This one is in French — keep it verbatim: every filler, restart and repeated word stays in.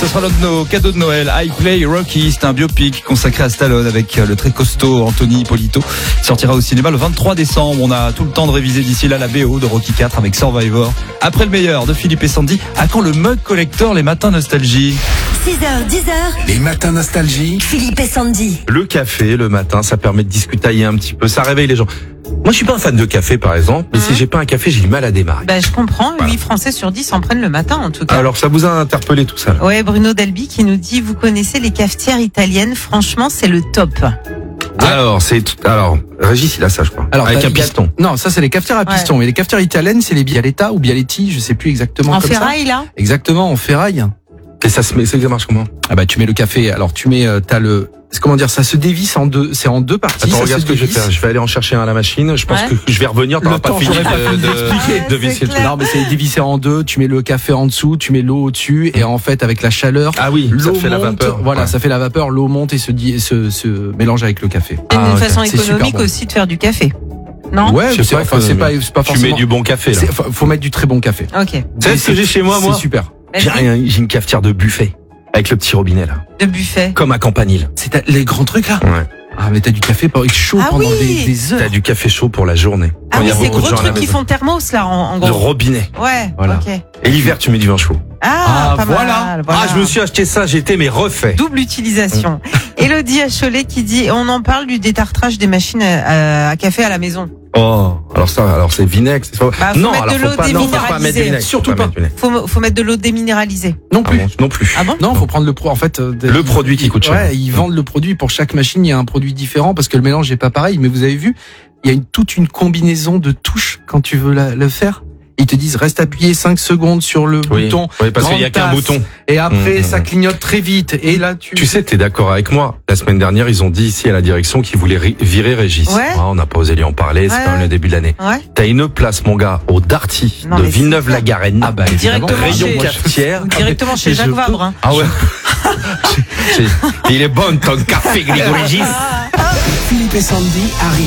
Ce sera l'un de nos cadeaux de Noël. I Play Rocky, c'est un biopic consacré à Stallone avec le très costaud Anthony Ippolito. Il sortira au cinéma le vingt-trois décembre. On a tout le temps de réviser d'ici là la B O de Rocky quatre avec Survivor. Après le meilleur de Philippe et Sandy, à quand le mug collector les matins nostalgie? six heures, dix heures. Les matins nostalgie. Philippe et Sandy. Le café, le matin, ça permet de discutailler un petit peu, ça réveille les gens. Moi, je suis pas un fan de café, par exemple, mais mmh. si j'ai pas un café, j'ai du mal à démarrer. Bah, je comprends. Voilà. huit Français sur dix en prennent le matin, en tout cas. Alors, ça vous a interpellé tout ça, là? Ouais, Bruno Delby qui nous dit, vous connaissez les cafetières italiennes? Franchement, c'est le top. Alors, c'est, alors, Régis, il a ça, je crois. Alors, avec un il y a- piston. Non, ça c'est les cafetières à piston. Ouais. Mais les cafetières italiennes, c'est les Bialetta ou Bialetti, je sais plus exactement En comme ferraille, là? ça. Exactement, en ferraille. Et ça se met, ça marche comment? Ah bah tu mets le café. Alors tu mets, euh, t'as le, c'est comment dire, ça se dévisse en deux, c'est en deux parties. Attends, ça regarde se ce que je vais dévisse. faire. Je vais aller en chercher un à la machine. Je pense Ouais. que je vais revenir. T'auras Le pas temps, fini j'aurais pas de, fini de, d'expliquer. de visser le truc. clair. Non mais c'est divisé en deux. Tu mets le café en dessous, tu mets l'eau au-dessus, et en fait avec la chaleur, Ah oui, ça l'eau fait la monte, vapeur. Voilà, Ouais. ça fait la vapeur, l'eau monte et se, dit- se, se mélange avec le café. C'est Ah, une ok. façon C'est super économique bon. aussi de faire du café. Non? Ouais, Je sais c'est pas, enfin, c'est pas, mais c'est pas Tu forcément. mets du bon café, là. c'est- faut, faut mettre du très bon café. Ok. Tu sais ce que j'ai chez moi, moi? C'est super. J'ai rien- j'ai une cafetière de buffet. Avec le petit robinet, là. De buffet. Comme à Campanile. C'est ta- les grands trucs là. Ouais. Ah mais t'as du café pour- chaud Ah pendant oui. des, des heures. T'as du café chaud pour la journée. Ah Quand il oui, y a ces beaucoup de gros gens à la trucs qui maison. font thermos, là, en, en Le gros. robinet. Ouais, Voilà. ok. Et l'hiver, tu mets du vin chaud. Ah, Ah, pas voilà. mal, voilà. Ah, je me suis acheté ça, j'étais mais refait. Double utilisation. Élodie à Cholet qui dit, on en parle du détartrage des machines à, à café à la maison. Oh, alors ça, alors c'est vinaigre, c'est pas... Bah, faut non, mettre alors de faut l'eau pas, non, faut pas mettre déminéralisée. de vinaigre. Surtout faut pas. mettre de vinaigre. Faut, faut mettre de l'eau déminéralisée. Non Ah plus. bon, non plus. Ah bon? Non, faut prendre le pro. En fait, euh, des- Le produit qui coûte cher. Ouais, ils vendent le produit pour chaque machine. Il y a un produit différent parce que le mélange est pas pareil. Mais vous avez vu, il y a une, toute une combinaison de touches quand tu veux la- le faire. Ils te disent reste appuyé cinq secondes sur le Oui, bouton. oui, parce qu'il y a grande qu'un tasse, bouton. Et après, Mmh. ça clignote très vite. Et là, tu. Tu sais, t'es d'accord avec moi. La semaine dernière, ils ont dit ici à la direction qu'ils voulaient ri- virer Régis. Ouais. Ah, on n'a pas osé lui en parler, c'est Ouais, quand même ouais. le début de l'année. Ouais. T'as une place, mon gars, au Darty Non, de mais c'est Villeneuve-la-Garenne. Ah bah évidemment. Directement Rayon chez- cafetière. Directement chez Et Jacques je Vabre, hein. Ah ouais. C'est- Il est bon ton café, Grégory Gis. Philippe et Sandy arrivent.